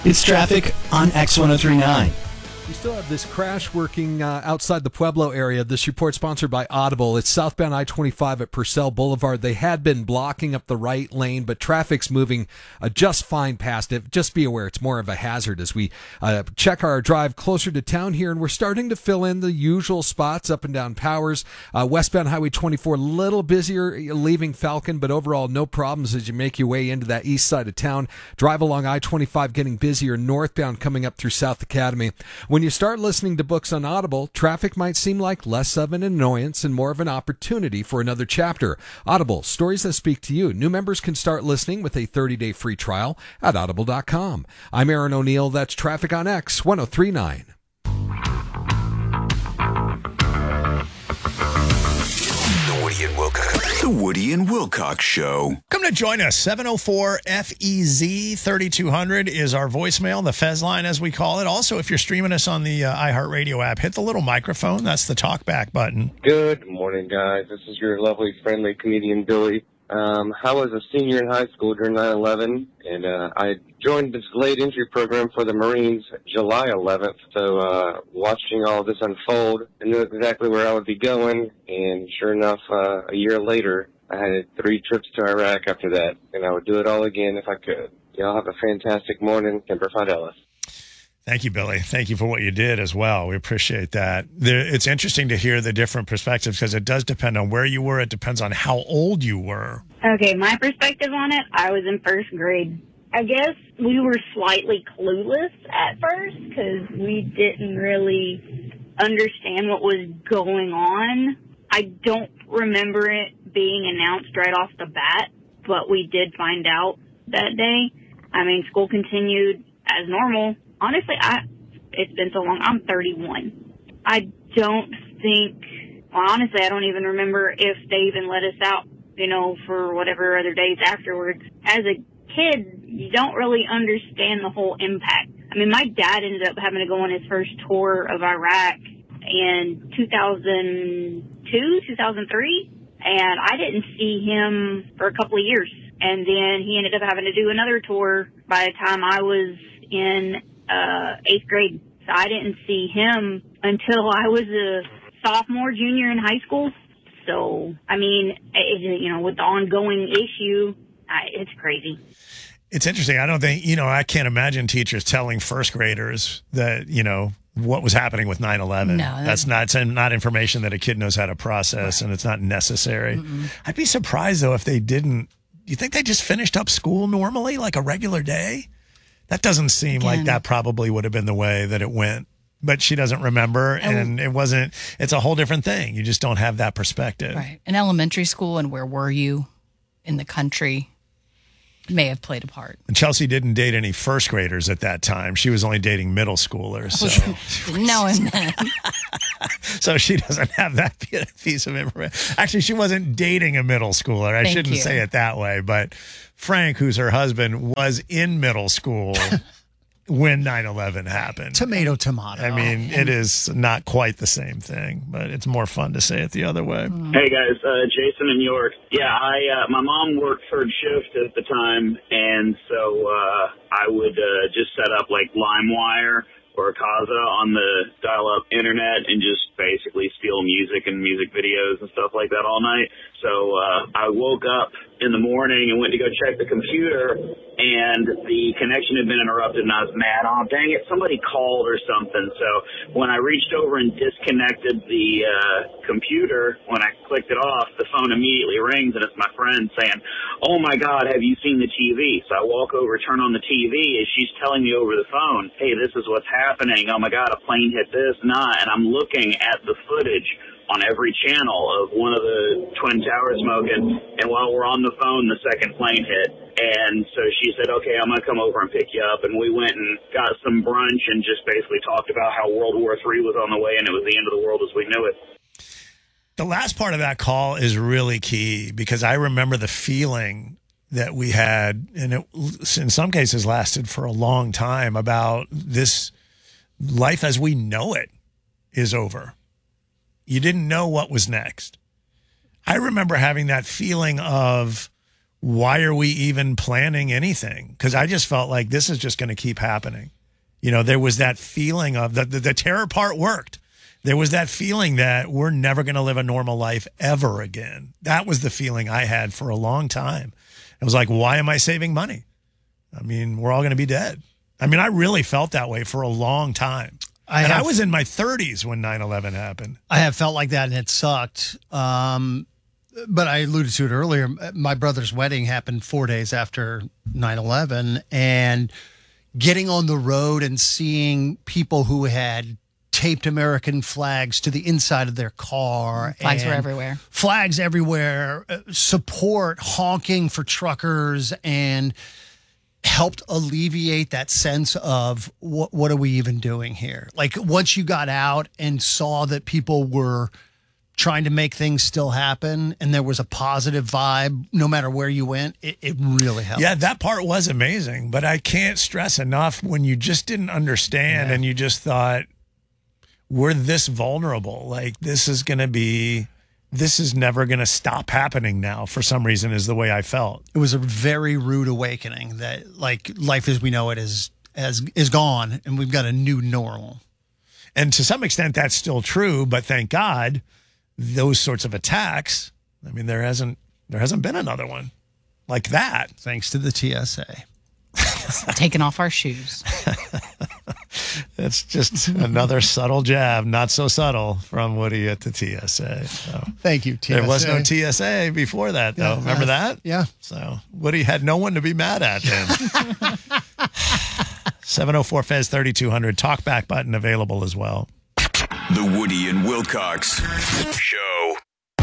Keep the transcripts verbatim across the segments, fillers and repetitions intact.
It's traffic on X ten thirty-nine. We still have this crash working uh, outside the Pueblo area. This report sponsored by Audible. It's southbound I twenty-five at Purcell Boulevard. They had been blocking up the right lane, but traffic's moving uh, just fine past it. Just be aware it's more of a hazard as we uh, check our drive closer to town here, and we're starting to fill in the usual spots up and down Powers. Uh, westbound Highway twenty-four, a little busier leaving Falcon, but overall no problems as you make your way into that east side of town. Drive along I twenty-five getting busier northbound coming up through South Academy. When you start listening to books on Audible, traffic might seem like less of an annoyance and more of an opportunity for another chapter. Audible, stories that speak to you. New members can start listening with a thirty-day free trial at audible dot com. I'm Aaron O'Neill. That's Traffic on X ten thirty-nine. Woody and Wilcox. The Woody and Wilcox Show. Come to join us. seven oh four F E Z thirty-two hundred is our voicemail, the Fez line as we call it. Also, if you're streaming us on the uh, iHeartRadio app, hit the little microphone. That's the talkback button. Good morning, guys. This is your lovely, friendly comedian, Billy. Um, I was a senior in high school during nine eleven, and uh, I joined this late entry program for the Marines July eleventh, so uh, watching all this unfold, I knew exactly where I would be going, and sure enough, uh, a year later, I had three trips to Iraq after that, and I would do it all again if I could. Y'all have a fantastic morning. Semper Fidelis. Thank you, Billy. Thank you for what you did as well. We appreciate that. It's interesting to hear the different perspectives because it does depend on where you were. It depends on how old you were. Okay, my perspective on it, I was in first grade. I guess we were slightly clueless at first because we didn't really understand what was going on. I don't remember it being announced right off the bat, but we did find out that day. I mean, school continued as normal. Honestly, I it's been so long. I'm thirty-one. I don't think, well, honestly, I don't even remember if they even let us out, you know, for whatever other days afterwards. As a kid, you don't really understand the whole impact. I mean, my dad ended up having to go on his first tour of Iraq in two thousand two, two thousand three, and I didn't see him for a couple of years. And then he ended up having to do another tour by the time I was in uh, eighth grade. So I didn't see him until I was a sophomore, junior in high school. So, I mean, it, you know, with the ongoing issue, I, it's crazy. It's interesting. I don't think, you know, I can't imagine teachers telling first graders that, you know, what was happening with nine eleven. No, that's, that's not, not information that a kid knows how to process, right. And it's not necessary. Mm-mm. I'd be surprised, though, if they didn't. Do you think they just finished up school normally, like a regular day? That doesn't seem Again. like that probably would have been the way that it went. But she doesn't remember, and, and it wasn't, it's a whole different thing. You just don't have that perspective. Right. In elementary school, and where were you in the country may have played a part. And Chelsea didn't date any first graders at that time. She was only dating middle schoolers. So. Didn't know him then. So she doesn't have that piece of information. Actually, she wasn't dating a middle schooler. I Thank shouldn't you. say it that way. But Frank, who's her husband, was in middle school when nine eleven happened. Tomato, tomato. I mean, it is not quite the same thing, but it's more fun to say it the other way. Hey, guys. Uh, Jason in York. Yeah, I uh, my mom worked third shift at the time, and so uh, I would uh, just set up, like, LimeWire or Kazaa on the dial-up internet and just basically steal music and music videos and stuff like that all night. So uh, I woke up in the morning and went to go check the computer, and the connection had been interrupted, and I was mad. Oh, dang it, somebody called or something. So when I reached over and disconnected the uh, computer, when I clicked it off, the phone immediately rings, and it's my friend saying, oh, my God, have you seen the T V? So I walk over, turn on the T V, and she's telling me over the phone, hey, this is what's happening. Oh, my God, a plane hit this, not. And I'm looking at the footage on every channel of one of the Twin Towers smoking, and while we're on the phone, the second plane hit. And so she said, okay, I'm going to come over and pick you up. And we went and got some brunch and just basically talked about how World War Three was on the way, and it was the end of the world as we knew it. The last part of that call is really key because I remember the feeling that we had, and it in some cases lasted for a long time, about this life as we know it is over. You didn't know what was next. I remember having that feeling of why are we even planning anything? Because I just felt like this is just going to keep happening. You know, there was that feeling of the, the, the terror part worked. There was that feeling that we're never going to live a normal life ever again. That was the feeling I had for a long time. It was like, why am I saving money? I mean, we're all going to be dead. I mean, I really felt that way for a long time. I and have, I was in my thirties when nine eleven happened. I have felt like that, and it sucked. Um, but I alluded to it earlier. My brother's wedding happened four days after nine eleven, and getting on the road and seeing people who had taped American flags to the inside of their car. Flags were everywhere. Flags everywhere. uh, Support, honking for truckers, and helped alleviate that sense of what, what are we even doing here? Like, once you got out and saw that people were trying to make things still happen and there was a positive vibe no matter where you went, it, it really helped. Yeah, that part was amazing, but I can't stress enough when you just didn't understand Yeah. and you just thought, we're this vulnerable. Like, this is going to be, this is never going to stop happening now for some reason, is the way I felt. It was a very rude awakening that, like, life as we know it is, has, is gone, and we've got a new normal. And to some extent, that's still true, but thank God, those sorts of attacks, I mean, there hasn't, there hasn't been another one like that. Thanks to the T S A. Taking off our shoes. That's just another subtle jab, not so subtle, from Woody at the T S A. So, Thank you, T S A. there was no T S A before that, though. Yeah, Remember uh, that? Yeah. So Woody had no one to be mad at then. seven oh four Fez thirty-two hundred. Talkback button available as well. The Woody and Wilcox Show.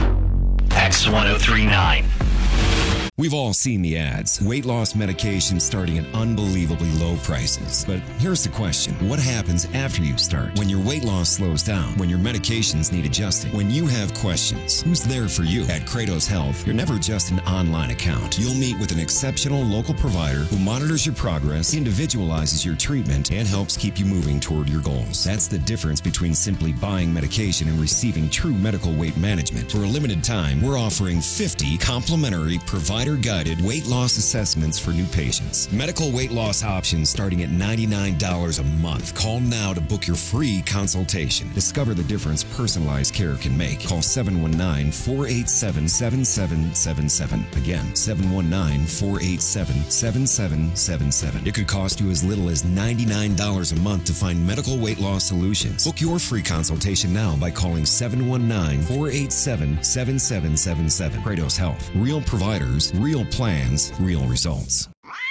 X ten thirty-nine. We've all seen the ads. Weight loss medication starting at unbelievably low prices. But here's the question. What happens after you start? When your weight loss slows down? When your medications need adjusting? When you have questions? Who's there for you? At Kratos Health, you're never just an online account. You'll meet with an exceptional local provider who monitors your progress, individualizes your treatment, and helps keep you moving toward your goals. That's the difference between simply buying medication and receiving true medical weight management. For a limited time, we're offering fifty complimentary provider guided weight loss assessments for new patients. Medical weight loss options starting at ninety-nine dollars a month. Call now to book your free consultation. Discover the difference personalized care can make. Call seven one nine, four eight seven, seven seven seven seven. Again, seven one nine, four eight seven, seven seven seven seven. It could cost you as little as ninety-nine dollars a month to find medical weight loss solutions. Book your free consultation now by calling seven one nine, four eight seven, seven seven seven seven. Kratos Health. Real providers, real plans, real results.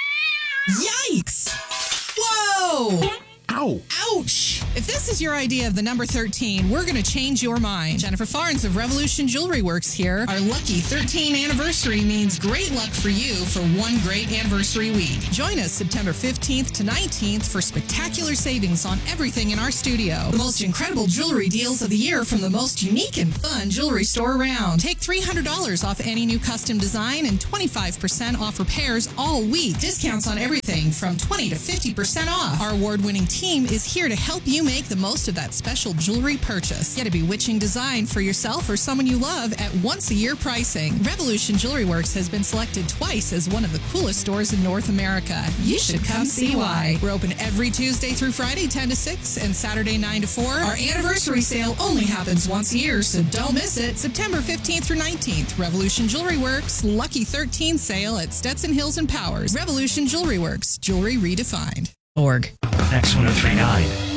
Yikes! Whoa! Ow. Ouch! If this is your idea of the number thirteen, we're going to change your mind. Jennifer Farnes of Revolution Jewelry Works here. Our lucky thirteen anniversary means great luck for you for one great anniversary week. Join us September fifteenth to nineteenth for spectacular savings on everything in our studio. The most incredible jewelry deals of the year from the most unique and fun jewelry store around. Take three hundred dollars off any new custom design and twenty-five percent off repairs all week. Discounts on everything from twenty to fifty percent off. Our award-winning team is here to help you make the most of that special jewelry purchase. Get a bewitching design for yourself or someone you love at once-a-year pricing. Revolution Jewelry Works has been selected twice as one of the coolest stores in North America. You should come see why. We're open every Tuesday through Friday, ten to six, and Saturday, nine to four. Our anniversary sale only happens once a year, so don't miss it. September fifteenth through nineteenth, Revolution Jewelry Works, Lucky thirteen sale at Stetson Hills and Powers. Revolution Jewelry Works, jewelry redefined. Org. X ten thirty-nine.